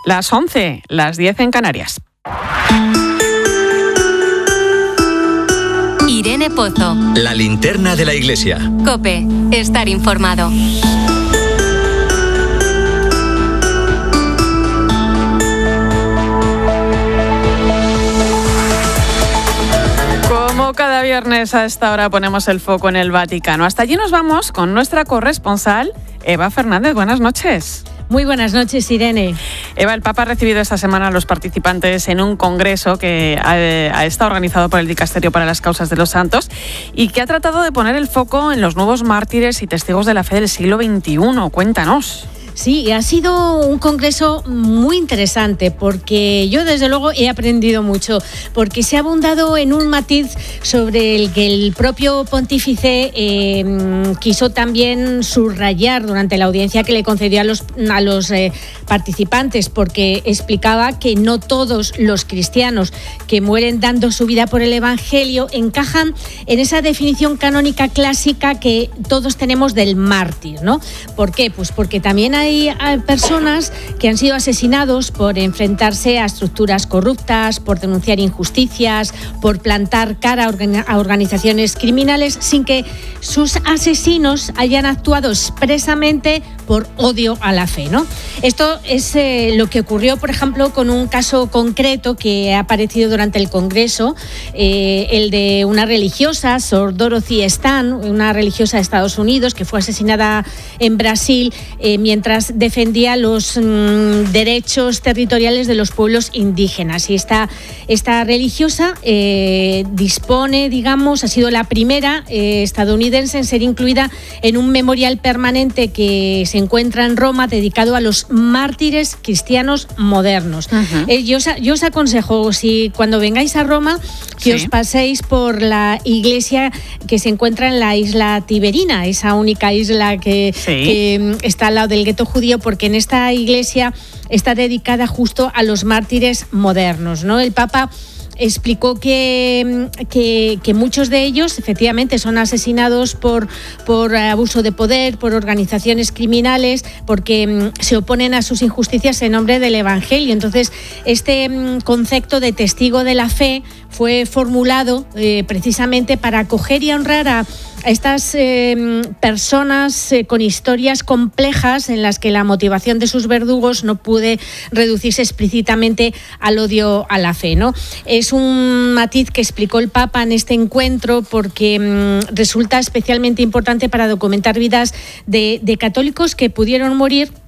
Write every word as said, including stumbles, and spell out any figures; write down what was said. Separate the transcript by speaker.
Speaker 1: Las once, las diez en Canarias.
Speaker 2: Irene Pozo.
Speaker 3: La linterna de la iglesia.
Speaker 2: COPE. Estar informado.
Speaker 1: Como cada viernes a esta hora ponemos el foco en el Vaticano. Hasta allí nos vamos con nuestra corresponsal, Eva Fernández. Buenas noches.
Speaker 4: Muy buenas noches, Irene.
Speaker 1: Eva, el Papa ha recibido esta semana a los participantes en un congreso que ha, ha estado organizado por el Dicasterio para las Causas de los Santos y que ha tratado de poner el foco en los nuevos mártires y testigos de la fe del siglo veintiuno. Cuéntanos.
Speaker 4: Sí, ha sido un congreso muy interesante porque yo desde luego he aprendido mucho, porque se ha abundado en un matiz sobre el que el propio pontífice eh, quiso también subrayar durante la audiencia que le concedió a los, a los eh, participantes, porque explicaba que no todos los cristianos que mueren dando su vida por el Evangelio encajan en esa definición canónica clásica que todos tenemos del mártir, ¿no? ¿Por qué? Pues porque también hay Hay personas que han sido asesinados por enfrentarse a estructuras corruptas, por denunciar injusticias, por plantar cara a organizaciones criminales sin que sus asesinos hayan actuado expresamente por odio a la fe, ¿no? Esto es eh, lo que ocurrió, por ejemplo, con un caso concreto que ha aparecido durante el Congreso, eh, el de una religiosa, Sor Dorothy Stan, una religiosa de Estados Unidos que fue asesinada en Brasil eh, mientras defendía los mm, derechos territoriales de los pueblos indígenas. Y esta, esta religiosa eh, dispone, digamos, ha sido la primera eh, estadounidense en ser incluida en un memorial permanente que se encuentra en Roma dedicado a los mártires cristianos modernos. Uh-huh. Eh, yo, os, yo os aconsejo, si cuando vengáis a Roma, que sí. os paséis por la iglesia que se encuentra en la isla Tiberina, esa única isla que, sí. que está al lado del gueto judío, porque en esta iglesia está dedicada justo a los mártires modernos, ¿no? El Papa explicó que, que, que muchos de ellos efectivamente son asesinados por, por abuso de poder, por organizaciones criminales, porque se oponen a sus injusticias en nombre del Evangelio. Entonces, este concepto de testigo de la fe fue formulado eh, precisamente para acoger y honrar a a estas eh, personas eh, con historias complejas en las que la motivación de sus verdugos no puede reducirse explícitamente al odio a la fe, ¿no? Es un matiz que explicó el Papa en este encuentro porque mm, resulta especialmente importante para documentar vidas de, de católicos que pudieron morir